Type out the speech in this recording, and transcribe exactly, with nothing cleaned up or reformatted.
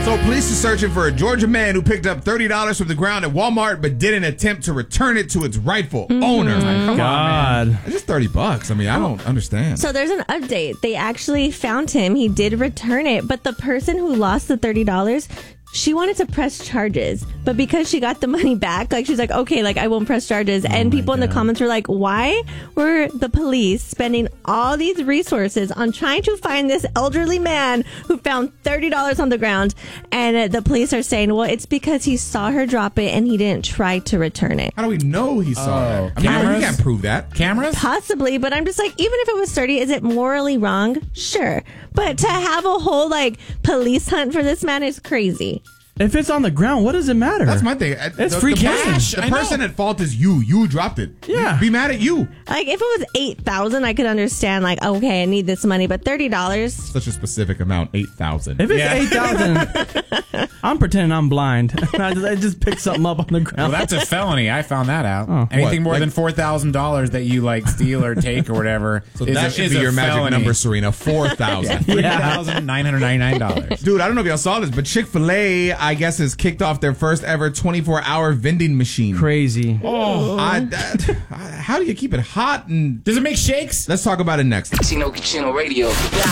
So police are searching for a Georgia man who picked up thirty dollars from the ground at Walmart but didn't attempt to return it to its rightful mm-hmm. owner. Like, come God. on, man. It's just thirty bucks. I mean, I don't understand. So there's an update. They actually found him. He did return it, but the person who lost the thirty dollars, she wanted to press charges, but because she got the money back, like she's like, okay, like I won't press charges. Oh and people God. in the comments were like, why were the police spending all these resources on trying to find this elderly man who found thirty dollars on the ground? And uh, the police are saying, well, it's because he saw her drop it and he didn't try to return it. How do we know he saw Oh, it? I mean, cameras? you can't prove that. Cameras? Possibly, but I'm just like, even if it was thirty, is it morally wrong? Sure. But to have a whole like police hunt for this man is crazy. If it's on the ground, what does it matter? That's my thing. It's the, free the cash. Person, the person at fault is you. You dropped it. Yeah. Be mad at you. Like, if it was eight thousand dollars, I could understand, like, okay, I need this money, but thirty dollars? Such a specific amount, eight thousand If it's Yeah. eight thousand I'm pretending I'm blind. I, just, I just pick something up on the ground. Well, that's a felony. I found that out. Oh. Anything What? more Like- than four thousand dollars that you like steal or take or whatever. So is that a, should is be a your magic felony. number, Serena. four thousand Three thousand nine hundred ninety nine dollars. Dude, I don't know if y'all saw this, but Chick-fil-A, I guess, has kicked off their first ever twenty-four hour vending machine. Crazy. Oh, I, that, how do you keep it hot? And Does it make shakes? let's talk about it next. Chino Chino Radio.